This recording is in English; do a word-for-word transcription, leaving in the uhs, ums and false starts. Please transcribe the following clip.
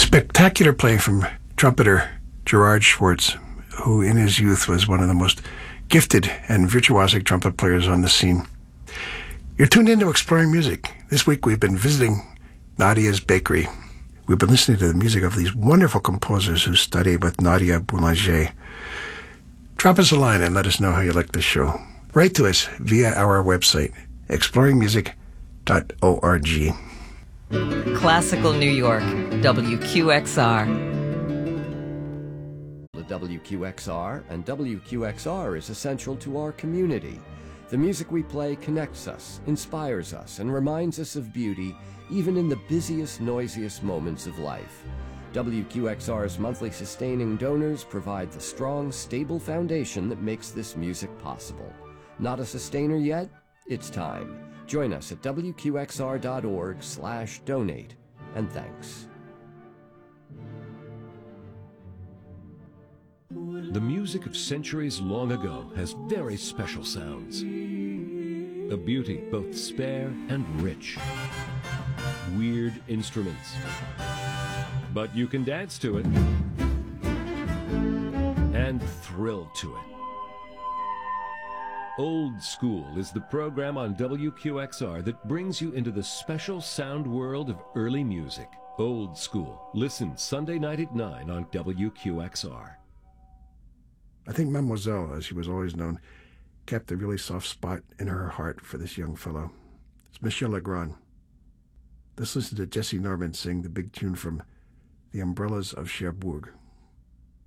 Spectacular playing from trumpeter Gerard Schwartz, who in his youth was one of the most gifted and virtuosic trumpet players on the scene. You're tuned into Exploring Music. This week we've been visiting Nadia's Bakery. We've been listening to the music of these wonderful composers who study with Nadia Boulanger. Drop us a line and let us know how you like the show. Write to us via our website, exploring music dot org. Classical New York, W Q X R. The W Q X R and W Q X R is essential to our community. The music we play connects us, inspires us, and reminds us of beauty even in the busiest, noisiest moments of life. W Q X R's monthly sustaining donors provide the strong, stable foundation that makes this music possible. Not a sustainer yet? It's time. Join us at W Q X R dot org slash donate, and thanks. The music of centuries long ago has very special sounds. A beauty both spare and rich. Weird instruments. But you can dance to it and thrill to it. Old School is the program on W Q X R that brings you into the special sound world of early music. Old School. Listen Sunday night at nine on W Q X R. I think Mademoiselle, as she was always known, kept a really soft spot in her heart for this young fellow. It's Michel Legrand. Let's listen to Jesse Norman sing the big tune from The Umbrellas of Cherbourg.